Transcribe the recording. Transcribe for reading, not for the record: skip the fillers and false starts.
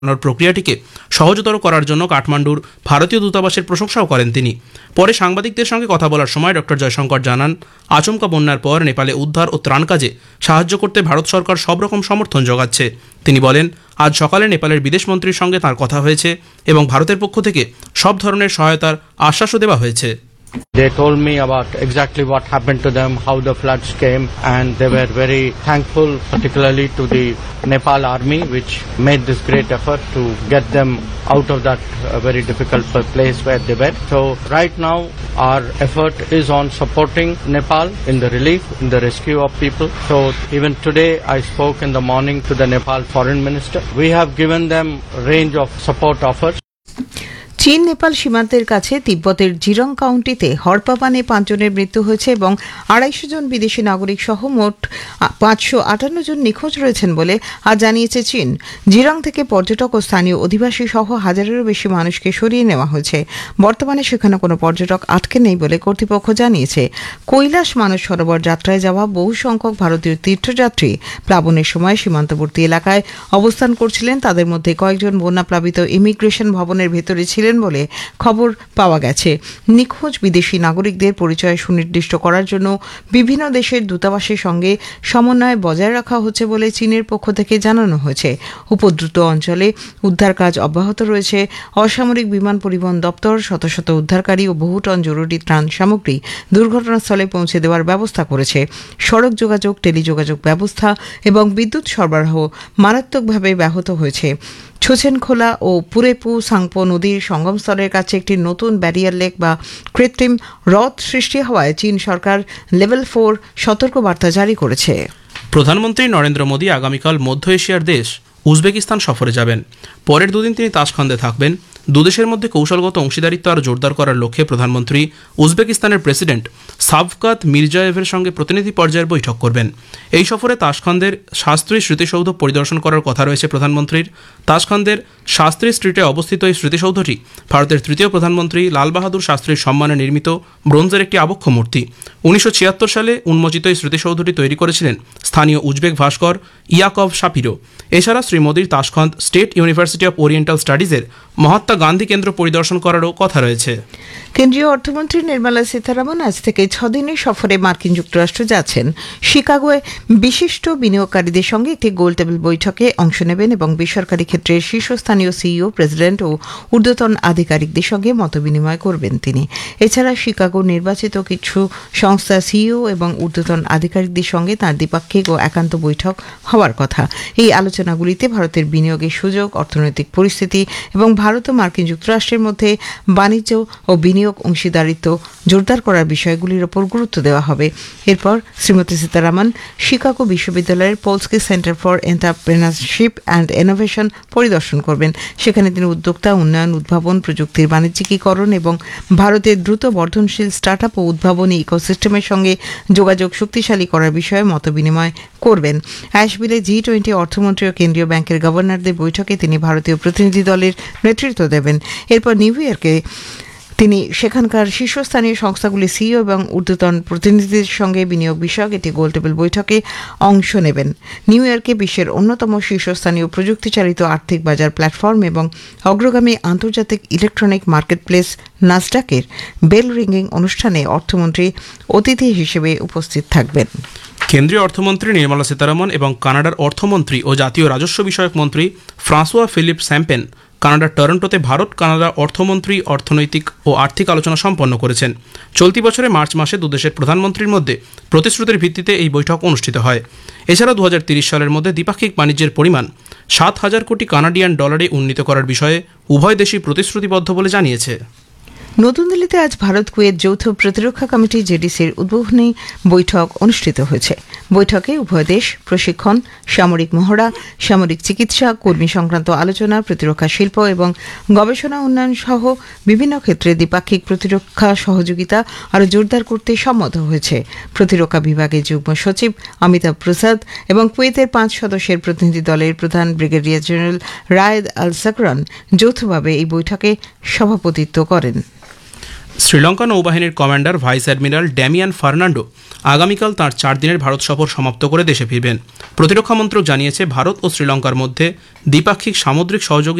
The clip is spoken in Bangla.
প্রক্রিয়াটিকে সহজতর করার জন্য কাঠমান্ডুর ভারতীয় দূতাবাসের প্রশংসাও করেন তিনি। পরে সাংবাদিকদের সঙ্গে কথা বলার সময় ডক্টর জয়শঙ্কর জানান, আচমকা বন্যার পর নেপালে উদ্ধার ও ত্রাণ কাজে সাহায্য করতে ভারত সরকার সব রকম সমর্থন যোগাচ্ছে। তিনি বলেন, আজ সকালে নেপালের বিদেশমন্ত্রীর সঙ্গে তাঁর কথা হয়েছে এবং ভারতের পক্ষ থেকে সব ধরনের সহায়তার আশ্বাসও দেওয়া হয়েছে। They told me about exactly what happened to them, how the floods came, and they were very thankful, particularly to the Nepal army, which made this great effort to get them out of that very difficult place where they were. So right now our effort is on supporting Nepal in the relief, in the rescue of people. So even today I spoke in the morning to the Nepal foreign minister. We have given them a range of support offers. চীন নেপাল সীমান্তের কাছে তিব্বতের জিরং কাউন্টিতে হরপাবানে 5 জনের মৃত্যু হয়েছে এবং 250 জন বিদেশি নাগরিক সহ মোট 558 জন নিখোঁজ রয়েছেন বলে আজ জানিয়েছে চীন। জিরং থেকে পর্যটক ও স্থানীয় অধিবাসী সহ হাজারেরও বেশি মানুষকে সরিয়ে নেওয়া হয়েছে। বর্তমানে সেখানে কোনো পর্যটক আটকে নেই বলে কর্তৃপক্ষ জানিয়েছে। কৈলাস মানস সরোবর যাত্রায় যাওয়া বহু সংখ্যক ভারতীয় তীর্থযাত্রী প্লাবনের সময় সীমান্তবর্তী এলাকায় অবস্থান করছিলেন। তাদের মধ্যে কয়েকজন বন্যাপ্লাবিত ইমিগ্রেশন ভবনের ভেতরে ছিলেন বলে খবর পাওয়া গেছে। নিখোঁজ বিদেশি নাগরিকদের পরিচয় সুনির্দিষ্ট করার জন্য বিভিন্ন দেশের দূতাবাসের সঙ্গে সমন্বয় বজায় রাখা হচ্ছে বলে চীনের পক্ষ থেকে জানানো হয়েছে। উপদ্রুত অঞ্চলে উদ্ধার কাজ অব্যাহত রয়েছে। অসামরিক বিমান পরিবহন দপ্তর শত শত উদ্ধারকারী ও বহু টন জরুরি ত্রাণ সামগ্রী দুর্ঘটনাস্থলে পৌঁছে দেওয়ার ব্যবস্থা করেছে। সড়ক যোগাযোগ, টেলিযোগাযোগ ব্যবস্থা এবং বিদ্যুৎ সরবরাহ মারাত্মকভাবে ব্যাহত হয়েছে। ছোছেনখোলা ও পুরেপু সাংপো নদীর সঙ্গমস্থলের কাছে একটি নতুন ব্যারিয়ার লেক বা কৃত্রিম হ্রদ সৃষ্টি হওয়ায় চীন সরকার লেভেল 4 সতর্কবার্তা জারি করেছে। প্রধানমন্ত্রী নরেন্দ্র মোদী আগামীকাল মধ্য এশিয়ার দেশ উজবেকিস্তান সফরে যাবেন। পরের দুদিন তিনি তাশখন্দে থাকবেন। দুদেশের মধ্যে কৌশলগত অংশীদারিত্ব আরও জোরদার করার লক্ষ্যে প্রধানমন্ত্রী উজবেকিস্তানের প্রেসিডেন্ট শাভকাত মির্জায়েভের সঙ্গে প্রতিনিধি পর্যায়ের বৈঠক করবেন। এই সফরে তাশখন্দের শাস্ত্রী স্মৃতিসৌধ পরিদর্শন করার কথা রয়েছে প্রধানমন্ত্রীর। তাশখন্দের শাস্ত্রী স্ট্রিটে অবস্থিত এই স্মৃতিসৌধটি ভারতের তৃতীয় প্রধানমন্ত্রী লাল বাহাদুর শাস্ত্রীর সম্মানে নির্মিত ব্রোঞ্জের একটি আবক্ষ মূর্তি। 1976 সালে উন্মোচিত এই স্মৃতিসৌধটি তৈরি করেছিলেন স্থানীয় উজবেক ভাস্কর ইয়াকভ শাপিরো। এছাড়া শ্রী মোদীর Tashkent state university of oriental স্টাডিজের Mahatma Gandhi কেন্দ্র পরিদর্শন করারও কথা রয়েছে। কেন্দ্রীয় অর্থমন্ত্রী নির্মলা সীতারামন আজ থেকে 6 দিনের সফরে মার্কিন যুক্তরাষ্ট্র যাচ্ছেন। শিকাগোয় বিশিষ্ট বিনিয়োগকারীদের সঙ্গে একটি গোল টেবিল বৈঠকে অংশ নেবেন এবং বেসরকারি ক্ষেত্রের শীর্ষস্থানীয় সিইও, প্রেসিডেন্ট ও ঊর্ধ্বতন আধিকারিকদের সঙ্গে মতবিনিময় করবেন তিনি। এছাড়া শিকাগো নির্বাচিত কিছু সংস্থা সিইও এবং ঊর্ধ্বতন আধিকারিকদের সঙ্গে তাঁর দ্বিপাক্ষিক ও একান্ত বৈঠক হওয়ার কথা। এই আলোচনাগুলিতে ভারতের বিনিয়োগের সুযোগ, অর্থনৈতিক পরিস্থিতি এবং ভারত ও মার্কিন যুক্তরাষ্ট্রের মধ্যে বাণিজ্য ও বিনিয়োগ অংশীদারিত্ব জোরদার করার বিষয়গুলির ওপর গুরুত্ব দেওয়া হবে। এরপর শ্রীমতী সীতারামন শিকাগো বিশ্ববিদ্যালয়ের পোলস্কি centre for entrepreneurship and innovation পরিদর্শন করবেন। সেখানে তিনি উদ্যোক্তা উন্নয়ন, উদ্ভাবন, প্রযুক্তির বাণিজ্যিকীকরণ এবং ভারতের দ্রুত বর্ধনশীল স্টার্টআপ ও উদ্ভাবনী ইকোসিস্টেমের সঙ্গে যোগাযোগ শক্তিশালী করার বিষয়ে মতবিনিময় করবেন। অ্যাশভিলে G20 অর্থমন্ত্রী ও কেন্দ্রীয় ব্যাংকের গভর্নরদের বৈঠকে তিনি ভারতীয় প্রতিনিধি দলের নেতৃত্ব দেবেন। এরপর নিউ ইয়র্কে তিনি সেখানকার শীর্ষস্থানীয় সংস্থাগুলি সিইও এবং ঊর্ধ্বতন প্রতিনিধিদের সঙ্গে বিনিয়োগ বিষয়ক একটি গোলটেবিল বৈঠকে অংশ নেবেন। নিউ ইয়র্কে বিশ্বের অন্যতম শীর্ষস্থানীয় প্রযুক্তিচালিত আর্থিক বাজার প্ল্যাটফর্ম এবং অগ্রগামী আন্তর্জাতিক ইলেকট্রনিক মার্কেটপ্লেস নাসডাকের বেল রিঙ্গিং অনুষ্ঠানে অর্থমন্ত্রী অতিথি হিসেবে উপস্থিত থাকবেন। কেন্দ্রীয় অর্থমন্ত্রী নির্মলা সীতারামন এবং কানাডার অর্থমন্ত্রী ও জাতীয় রাজস্ব বিষয়ক মন্ত্রী ফ্রাঁসোয়া ফিলিপ স্যাম্পেন কানাডার টরন্টোতে ভারত কানাডা অর্থমন্ত্রী অর্থনৈতিক ও আর্থিক আলোচনা সম্পন্ন করেছেন। চলতি বছরে মার্চ মাসে দুদেশের প্রধানমন্ত্রীর মধ্যে প্রতিশ্রুতির ভিত্তিতে এই বৈঠক অনুষ্ঠিত হয়। এছাড়া 2030 সালের মধ্যে দ্বিপাক্ষিক বাণিজ্যের পরিমাণ 7,000 কোটি কানাডিয়ান ডলারে উন্নীত করার বিষয়ে উভয় দেশই প্রতিশ্রুতিবদ্ধ বলে জানিয়েছে। নতুন দিল্লিতে আজ ভারত কুয়েত যৌথ প্রতিরক্ষা কমিটি জেডিসির উদ্বোধনী বৈঠক অনুষ্ঠিত হয়েছে। বৈঠকে উভয় দেশ প্রশিক্ষণ, সামরিক মহড়া, সামরিক চিকিৎসা, কর্মী সংক্রান্ত আলোচনা, প্রতিরক্ষা শিল্প এবং গবেষণা উন্নয়ন সহ বিভিন্ন ক্ষেত্রে দ্বিপাক্ষিক প্রতিরক্ষা সহযোগিতা আরও জোরদার করতে সম্মত হয়েছে। প্রতিরক্ষা বিভাগের যুগ্ম সচিব অমিতাভ প্রসাদ এবং কুয়েতের 5 সদস্যের প্রতিনিধি দলের প্রধান ব্রিগেডিয়ার জেনারেল রায়েদ আল সাকরান যৌথভাবে এই বৈঠকে সভাপতিত্ব করেন। শ্রীলঙ্কা নৌবাহিনীর commander vice admiral Damian Fernando আগামীকাল তাঁর 4 দিনের ভারত সফর সমাপ্ত করে দেশে ফিরবেন। প্রতিরক্ষা মন্ত্রক জানিয়েছে, ভারত ও শ্রীলঙ্কার মধ্যে দ্বিপাক্ষিক সামুদ্রিক সহযোগিতা